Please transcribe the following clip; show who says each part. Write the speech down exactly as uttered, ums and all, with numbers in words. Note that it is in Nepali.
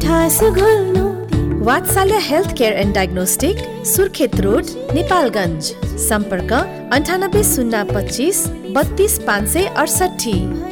Speaker 1: मिठास घुल्नु।
Speaker 2: वात्सल्य health care and diagnostic, Surkhet road, Nepalgunj. सम्पर्क अन्ठानब्बे शून्य पच्चिस बत्तिस पाँच सय अडसठी।